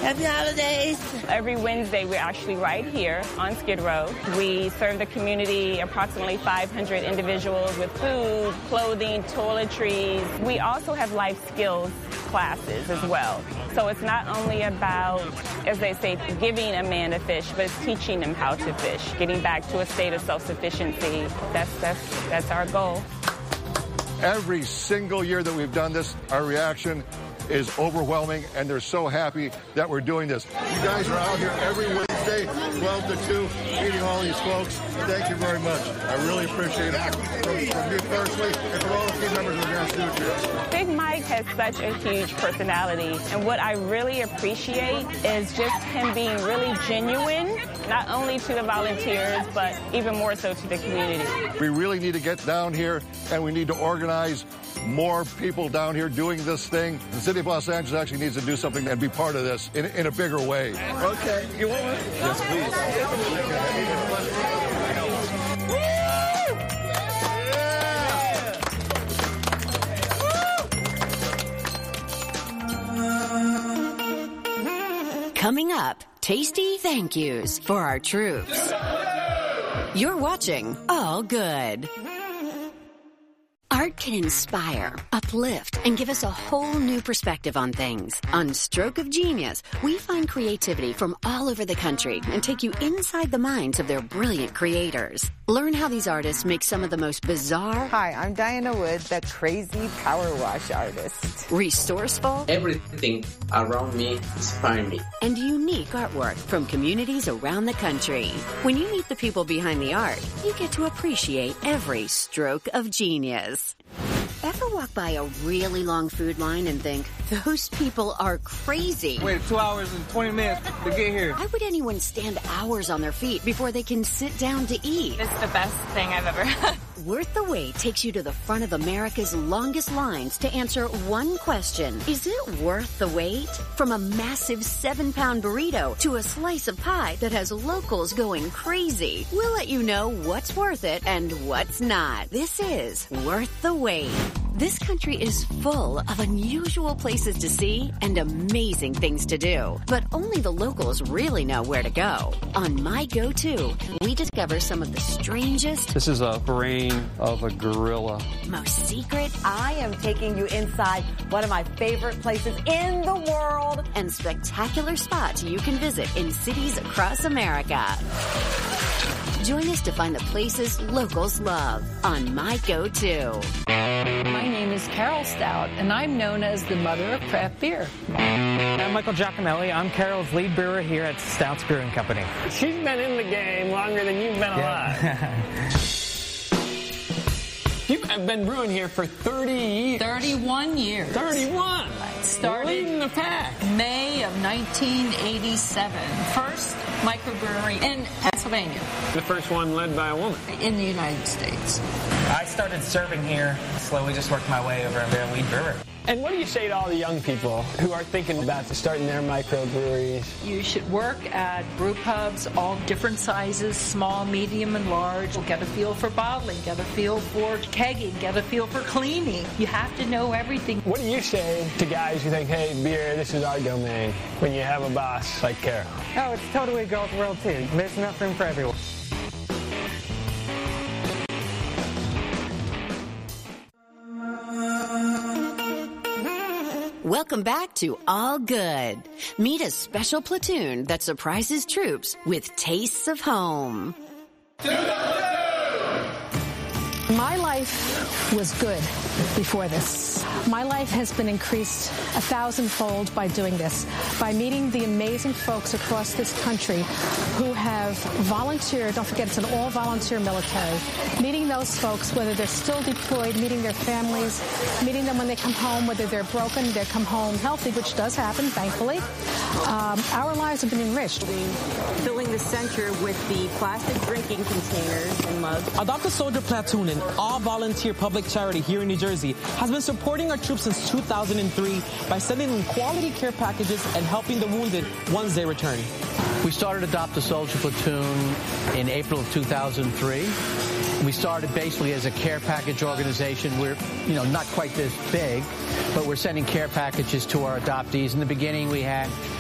Happy holidays. Every Wednesday, we're actually right here on Skid Row. We serve the community, approximately 500 individuals, with food, clothing, toiletries. We also have life skills classes as well. So it's not only about, as they say, giving a man a fish, but it's teaching them how to fish, getting back to a state of self-sufficiency. That's our goal. Every single year that we've done this, our reaction is overwhelming, and they're so happy that we're doing this. You guys are out here every Wednesday, 12 to 2, meeting all these folks. Thank you very much. I really appreciate it from me personally and from all the team members of the Dance Studios. Big Mike has such a huge personality, and what I really appreciate is just him being really genuine, not only to the volunteers, but even more so to the community. We really need to get down here, and we need to organize more people down here doing this thing. The city of Los Angeles actually needs to do something and be part of this in a bigger way. Okay. You want one? Yes, please. Coming up, tasty thank yous for our troops. You're watching All Good. Art can inspire, uplift, and give us a whole new perspective on things. On Stroke of Genius, we find creativity from all over the country and take you inside the minds of their brilliant creators. Learn how these artists make some of the most bizarre... Hi, I'm Diana Wood, the crazy power wash artist. Resourceful... Everything around me inspires me. And unique artwork from communities around the country. When you meet the people behind the art, you get to appreciate every stroke of genius. Ever walk by a really long food line and think, those people are crazy? Wait 2 hours and 20 minutes to get here. Why would anyone stand hours on their feet before they can sit down to eat? It's the best thing I've ever had. Worth the Wait takes you to the front of America's longest lines to answer one question. Is it worth the wait? From a massive 7-pound burrito to a slice of pie that has locals going crazy. We'll let you know what's worth it and what's not. This is Worth the Wait. This country is full of unusual places to see and amazing things to do. But only the locals really know where to go. On My Go-To, we discover some of the strangest... This is a brain of a gorilla. ...most secret... I am taking you inside one of my favorite places in the world. ...and spectacular spots you can visit in cities across America. Join us to find the places locals love on My Go-To. My name is Carol Stout, and I'm known as the mother of craft beer. I'm Michael Giacomelli. I'm Carol's lead brewer here at Stout's Brewing Company. She's been in the game longer than you've been alive. You've been brewing here for 30 years. 31 years. 31? Started leading the pack. May of 1987. First microbrewery in Pennsylvania. The first one led by a woman. In the United States. I started serving here, slowly just worked my way over to their lead brewer. And what do you say to all the young people who are thinking about starting their microbreweries? You should work at brew pubs, all different sizes, small, medium, and large. Get a feel for bottling, get a feel for kegging, get a feel for cleaning. You have to know everything. What do you say to guys who think, hey, beer, this is our domain, when you have a boss like Carol? Oh, it's totally a girl's world, too. There's enough room for everyone. Welcome back to All Good. Meet a special platoon that surprises troops with tastes of home. My life was good before this. My life has been increased 1,000-fold by doing this, by meeting the amazing folks across this country who have volunteered. Don't forget, it's an all-volunteer military. Meeting those folks, whether they're still deployed, meeting their families, meeting them when they come home, whether they're broken, they come home healthy, which does happen, thankfully. Our lives have been enriched. Filling the center with the plastic drinking containers and mugs. Adopt a Soldier Platoon, an all-volunteer public charity here in New Jersey, has been supporting our troops since 2003 by sending them quality care packages and helping the wounded once they return. We started Adopt a Soldier Platoon in April of 2003. We started basically as a care package organization. We're, not quite this big, but we're sending care packages to our adoptees. In the beginning, we had